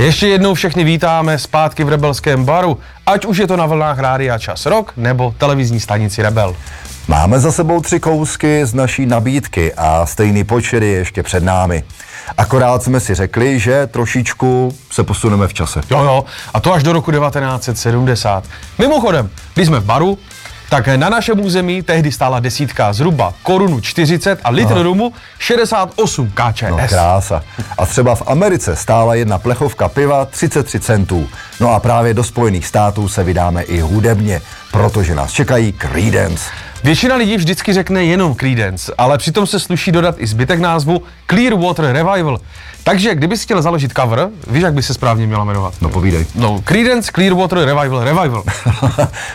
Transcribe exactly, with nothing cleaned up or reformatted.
Ještě jednou všechny vítáme zpátky v Rebelském baru, ať už je to na vlnách Rádia Čas Rock nebo televizní stanici Rebel. Máme za sebou tři kousky z naší nabídky a stejný počet je ještě před námi. Akorát jsme si řekli, že trošičku se posuneme v čase. Jo, jo, a to až do roku devatenáct set sedmdesát. Mimochodem, když jsme v baru, tak na našem území tehdy stála desítka zhruba korunu čtyřicet a litr Aha. rumu šedesát osm K Č S. No krása. A třeba v Americe stála jedna plechovka piva třicet tři centů. No a právě do Spojených států se vydáme i hudebně, protože nás čekají Creedence. Většina lidí vždycky řekne jenom Creedence, ale přitom se sluší dodat i zbytek názvu Clearwater Revival. Takže kdybys chtěl založit cover, víš, jak by se správně měla jmenovat? No povídej. No, Creedence Clearwater Revival Revival.